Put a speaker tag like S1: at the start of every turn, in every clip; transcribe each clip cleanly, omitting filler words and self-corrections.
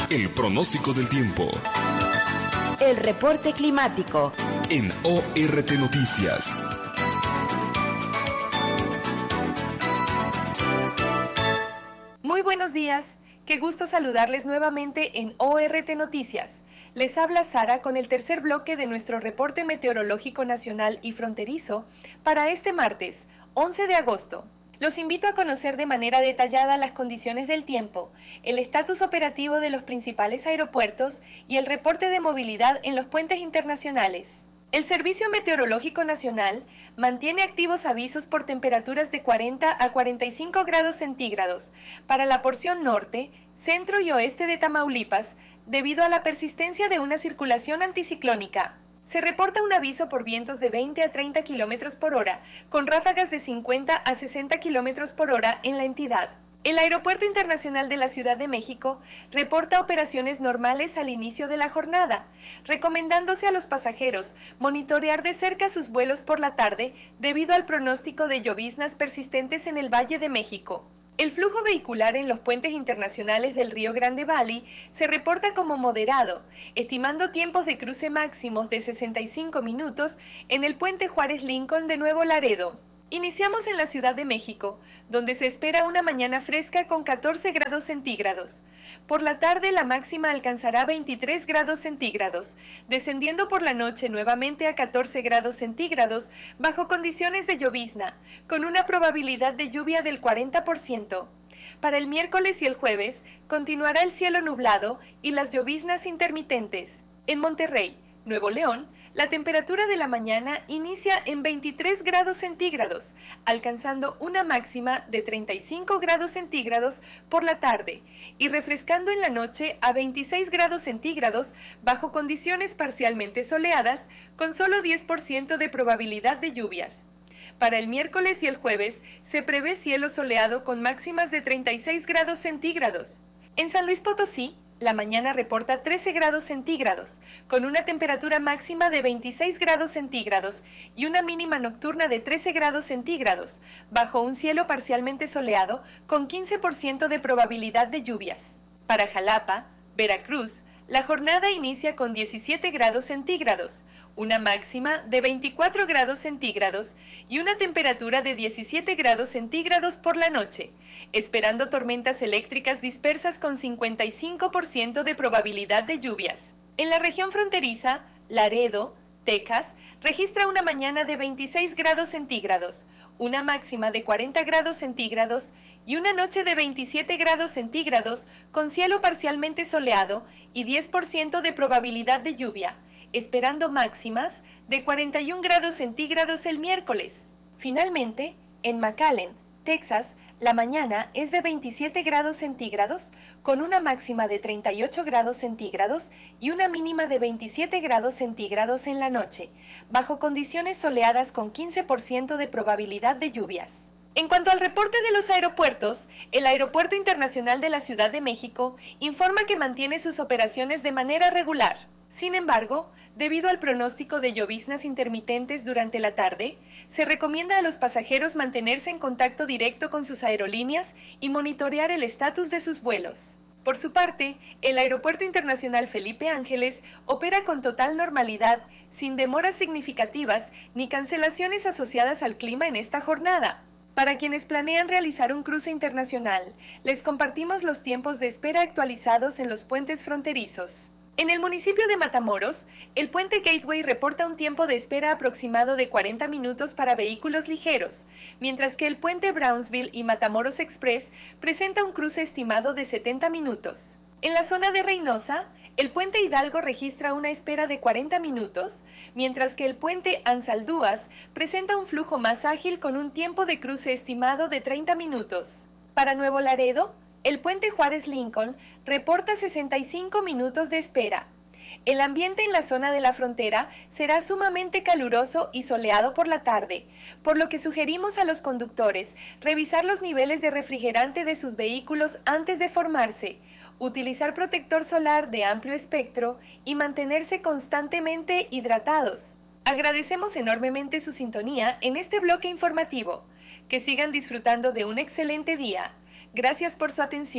S1: El pronóstico del tiempo.
S2: El reporte climático.
S1: En ORT Noticias.
S3: Muy buenos días. Qué gusto saludarles nuevamente en ORT Noticias. Les habla Sara con el tercer bloque de nuestro reporte meteorológico nacional y fronterizo para este martes, 11 de agosto. Los invito a conocer de manera detallada las condiciones del tiempo, el estatus operativo de los principales aeropuertos y el reporte de movilidad en los puentes internacionales. El Servicio Meteorológico Nacional mantiene activos avisos por temperaturas de 40 a 45 grados centígrados para la porción norte, centro y oeste de Tamaulipas, debido a la persistencia de una circulación anticiclónica. Se reporta un aviso por vientos de 20 a 30 km por hora, con ráfagas de 50 a 60 km por hora en la entidad. El Aeropuerto Internacional de la Ciudad de México reporta operaciones normales al inicio de la jornada, recomendándose a los pasajeros monitorear de cerca sus vuelos por la tarde debido al pronóstico de lloviznas persistentes en el Valle de México. El flujo vehicular en los puentes internacionales del Río Grande Valley se reporta como moderado, estimando tiempos de cruce máximos de 65 minutos en el puente Juárez Lincoln de Nuevo Laredo. Iniciamos en la Ciudad de México, donde se espera una mañana fresca con 14 grados centígrados. Por la tarde la máxima alcanzará 23 grados centígrados, descendiendo por la noche nuevamente a 14 grados centígrados bajo condiciones de llovizna, con una probabilidad de lluvia del 40%. Para el miércoles y el jueves continuará el cielo nublado y las lloviznas intermitentes. En Monterrey, Nuevo León, la temperatura de la mañana inicia en 23 grados centígrados, alcanzando una máxima de 35 grados centígrados por la tarde y refrescando en la noche a 26 grados centígrados bajo condiciones parcialmente soleadas con solo 10% de probabilidad de lluvias. Para el miércoles y el jueves se prevé cielo soleado con máximas de 36 grados centígrados. En San Luis Potosí, la mañana reporta 13 grados centígrados, con una temperatura máxima de 26 grados centígrados y una mínima nocturna de 13 grados centígrados, bajo un cielo parcialmente soleado con 15% de probabilidad de lluvias. Para Jalapa, Veracruz, la jornada inicia con 17 grados centígrados, una máxima de 24 grados centígrados y una temperatura de 17 grados centígrados por la noche, esperando tormentas eléctricas dispersas con 55% de probabilidad de lluvias. En la región fronteriza, Laredo, Texas, registra una mañana de 26 grados centígrados, una máxima de 40 grados centígrados y una noche de 27 grados centígrados con cielo parcialmente soleado y 10% de probabilidad de lluvia, esperando máximas de 41 grados centígrados el miércoles. Finalmente, en McAllen, Texas, la mañana es de 27 grados centígrados con una máxima de 38 grados centígrados y una mínima de 27 grados centígrados en la noche, bajo condiciones soleadas con 15% de probabilidad de lluvias. En cuanto al reporte de los aeropuertos, el Aeropuerto Internacional de la Ciudad de México informa que mantiene sus operaciones de manera regular. Sin embargo, debido al pronóstico de lloviznas intermitentes durante la tarde, se recomienda a los pasajeros mantenerse en contacto directo con sus aerolíneas y monitorear el estatus de sus vuelos. Por su parte, el Aeropuerto Internacional Felipe Ángeles opera con total normalidad, sin demoras significativas ni cancelaciones asociadas al clima en esta jornada. Para quienes planean realizar un cruce internacional, les compartimos los tiempos de espera actualizados en los puentes fronterizos. En el municipio de Matamoros, el puente Gateway reporta un tiempo de espera aproximado de 40 minutos para vehículos ligeros, mientras que el puente Brownsville y Matamoros Express presenta un cruce estimado de 70 minutos. En la zona de Reynosa, el puente Hidalgo registra una espera de 40 minutos, mientras que el puente Ansaldúas presenta un flujo más ágil con un tiempo de cruce estimado de 30 minutos. Para Nuevo Laredo, el puente Juárez Lincoln reporta 65 minutos de espera. El ambiente en la zona de la frontera será sumamente caluroso y soleado por la tarde, por lo que sugerimos a los conductores revisar los niveles de refrigerante de sus vehículos antes de formarse, utilizar protector solar de amplio espectro y mantenerse constantemente hidratados. Agradecemos enormemente su sintonía en este bloque informativo. Que sigan disfrutando de un excelente día. Gracias por su atención.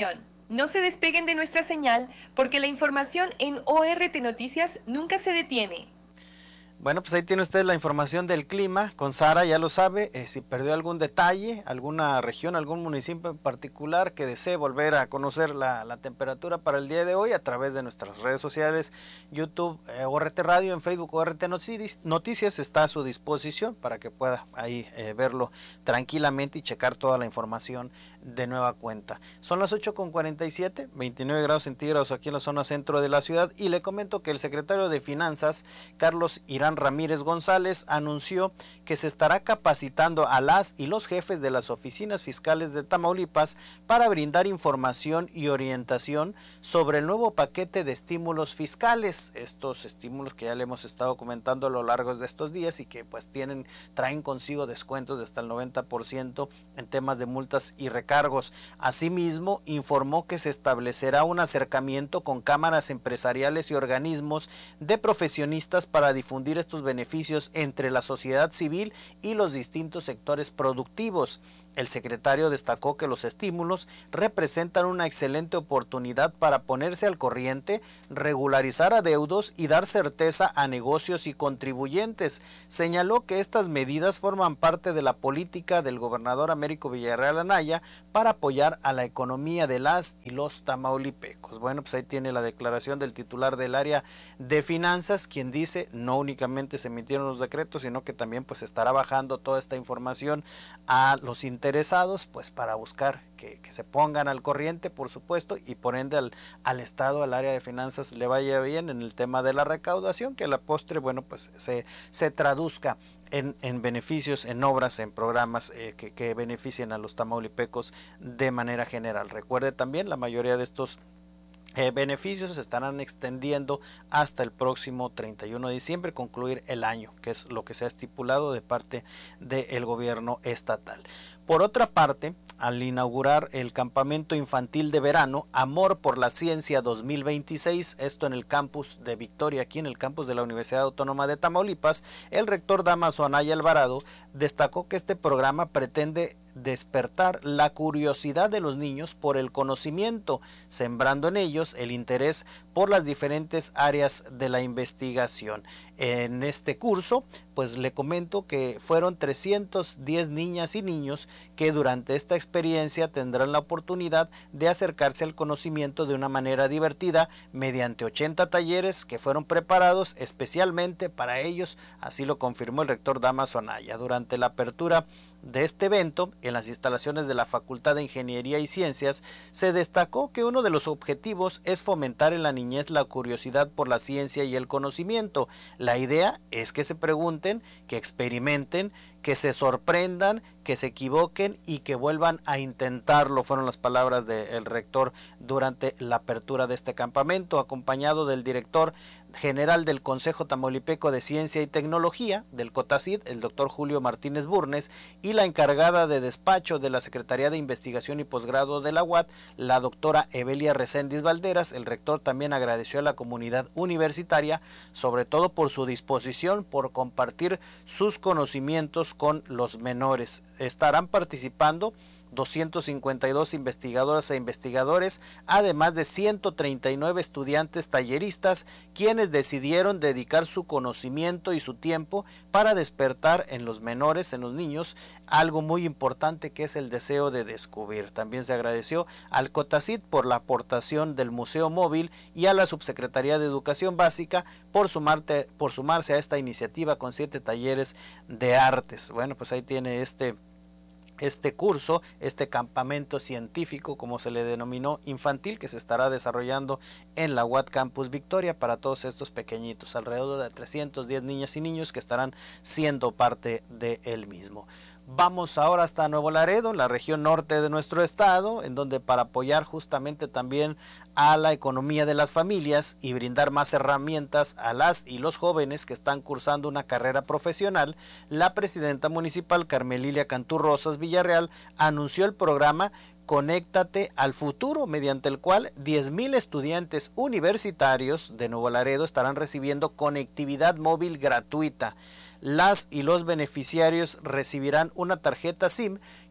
S3: No se despeguen de nuestra señal porque la información en ORT Noticias nunca se detiene.
S4: Bueno, pues ahí tiene usted la información del clima con Sara, ya lo sabe. Si perdió algún detalle, alguna región, algún municipio en particular que desee volver a conocer la temperatura para el día de hoy, a través de nuestras redes sociales, YouTube, ORT Radio, en Facebook, ORT Noticias, está a su disposición para que pueda ahí verlo tranquilamente y checar toda la información de nueva cuenta. Son las 8:47, 29 grados centígrados aquí en la zona centro de la ciudad, y le comento que el secretario de Finanzas, Carlos Irán Ramírez González, anunció que se estará capacitando a las y los jefes de las oficinas fiscales de Tamaulipas para brindar información y orientación sobre el nuevo paquete de estímulos fiscales, estos estímulos que ya le hemos estado comentando a lo largo de estos días y que pues traen consigo descuentos de hasta el 90% en temas de multas y recargos. Asimismo, informó que se establecerá un acercamiento con cámaras empresariales y organismos de profesionistas para difundir estos beneficios entre la sociedad civil y los distintos sectores productivos. El secretario destacó que los estímulos representan una excelente oportunidad para ponerse al corriente, regularizar adeudos y dar certeza a negocios y contribuyentes. Señaló que estas medidas forman parte de la política del gobernador Américo Villarreal Anaya para apoyar a la economía de las y los tamaulipecos. Bueno, pues ahí tiene la declaración del titular del área de finanzas, quien dice no únicamente se emitieron los decretos, sino que también pues estará bajando toda esta información a los interesados, pues para buscar que se pongan al corriente, por supuesto, y por ende al Estado, al área de finanzas, le vaya bien en el tema de la recaudación, que a la postre, bueno, pues se traduzca en beneficios, en obras, en programas que beneficien a los tamaulipecos de manera general. Recuerde también, la mayoría de estos beneficios se estarán extendiendo hasta el próximo 31 de diciembre, concluir el año, que es lo que se ha estipulado de parte del gobierno estatal. Por otra parte, al inaugurar el campamento infantil de verano Amor por la Ciencia 2026, esto en el campus de Victoria, aquí en el campus de la Universidad Autónoma de Tamaulipas, el rector Dámaso Anaya Alvarado destacó que este programa pretende despertar la curiosidad de los niños por el conocimiento, sembrando en ellos el interés por las diferentes áreas de la investigación. En este curso, pues le comento que fueron 310 niñas y niños que durante esta experiencia tendrán la oportunidad de acercarse al conocimiento de una manera divertida mediante 80 talleres que fueron preparados especialmente para ellos, así lo confirmó el rector Dámaso Anaya. Durante la apertura de este evento, en las instalaciones de la Facultad de Ingeniería y Ciencias, se destacó que uno de los objetivos es fomentar en la niñez la curiosidad por la ciencia y el conocimiento. La idea es que se pregunten, que experimenten, que se sorprendan, que se equivoquen y que vuelvan a intentarlo, fueron las palabras del rector durante la apertura de este campamento, acompañado del director general del Consejo Tamaulipeco de Ciencia y Tecnología, del COTACIT, el doctor Julio Martínez Burnes, y la encargada de despacho de la Secretaría de Investigación y Posgrado de la UAT, la doctora Evelia Reséndiz Valderas. El rector también agradeció a la comunidad universitaria, sobre todo por su disposición por compartir sus conocimientos con los menores. Estarán participando 252 investigadoras e investigadores, además de 139 estudiantes talleristas, quienes decidieron dedicar su conocimiento y su tiempo para despertar en los menores, en los niños, algo muy importante que es el deseo de descubrir. También se agradeció al COTACIT por la aportación del Museo Móvil y a la Subsecretaría de Educación Básica por sumarse a esta iniciativa con 7 talleres de artes. Bueno, pues ahí tiene este curso, este campamento científico, como se le denominó, infantil, que se estará desarrollando en la UAT Campus Victoria para todos estos pequeñitos, alrededor de 310 niñas y niños que estarán siendo parte de él mismo. Vamos ahora hasta Nuevo Laredo, la región norte de nuestro estado, en donde para apoyar justamente también a la economía de las familias y brindar más herramientas a las y los jóvenes que están cursando una carrera profesional, la presidenta municipal Carmelilia Cantú Rosas Villarreal anunció el programa Conéctate al Futuro, mediante el cual 10,000 estudiantes universitarios de Nuevo Laredo estarán recibiendo conectividad móvil gratuita. Las y los beneficiarios recibirán una tarjeta SIM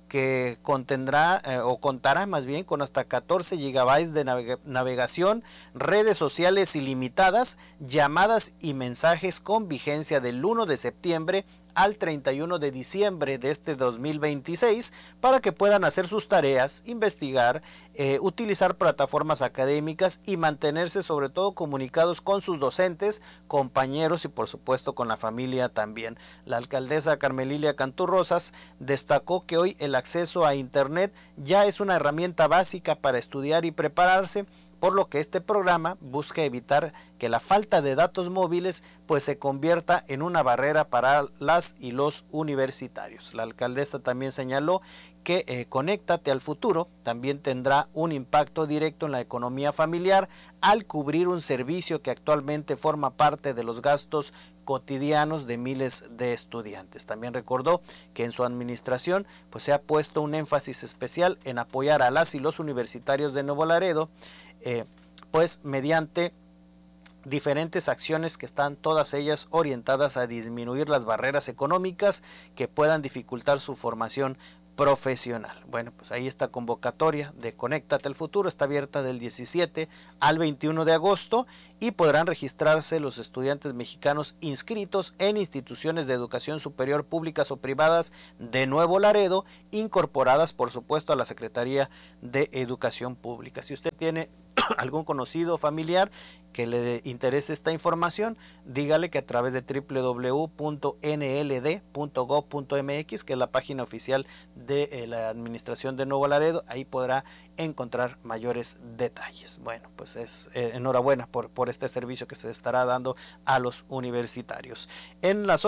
S4: que contendrá o contará más bien con hasta 14 gigabytes de navegación, redes sociales ilimitadas, llamadas y mensajes con vigencia del 1 de septiembre al 31 de diciembre de este 2026 para que puedan hacer sus tareas, investigar, utilizar plataformas académicas y mantenerse sobre todo comunicados con sus docentes, compañeros y por supuesto con la familia también. La alcaldesa Carmelilia Cantú Rosas destacó que hoy el acceso a internet ya es una herramienta básica para estudiar y prepararse, por lo que este programa busca evitar que la falta de datos móviles pues se convierta en una barrera para las y los universitarios. La alcaldesa también señaló que Conéctate al Futuro también tendrá un impacto directo en la economía familiar al cubrir un servicio que actualmente forma parte de los gastos cotidianos de miles de estudiantes. También recordó que en su administración pues se ha puesto un énfasis especial en apoyar a las y los universitarios de Nuevo Laredo, pues mediante diferentes acciones que están todas ellas orientadas a disminuir las barreras económicas que puedan dificultar su formación profesional. Bueno, pues ahí esta convocatoria de Conéctate al Futuro está abierta del 17 al 21 de agosto y podrán registrarse los estudiantes mexicanos inscritos en instituciones de educación superior públicas o privadas de Nuevo Laredo, incorporadas por supuesto a la Secretaría de Educación Pública. Si usted tiene algún conocido o familiar que le interese esta información, dígale que a través de www.nld.gov.mx, que es la página oficial de la Administración de Nuevo Laredo, ahí podrá encontrar mayores detalles. Bueno, pues es enhorabuena por este servicio que se estará dando a los universitarios. En la